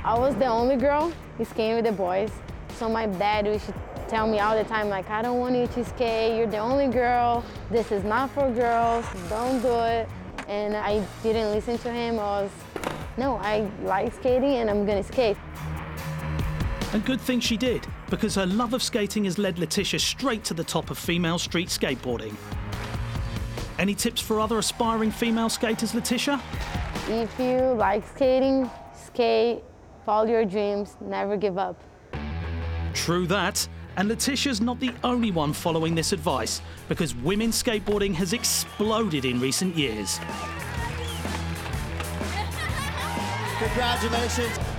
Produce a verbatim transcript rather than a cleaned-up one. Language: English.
I was the only girl skating with the boys, so my dad used to tell me all the time, like, I don't want you to skate, you're the only girl, this is not for girls, don't do it. And I didn't listen to him. I was, no, I like skating and I'm gonna skate. And good thing she did, because her love of skating has led Letitia straight to the top of female street skateboarding. Any tips for other aspiring female skaters, Letitia? If you like skating, skate, follow your dreams, never give up. True that. And Letitia's not the only one following this advice, because women's skateboarding has exploded in recent years. Congratulations.